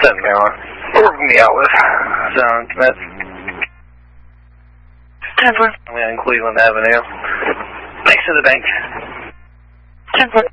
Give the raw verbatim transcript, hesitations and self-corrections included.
seven going. Working me out with. So, that's ten foot. I'm in Cleveland Avenue. Next to the bank. ten foot.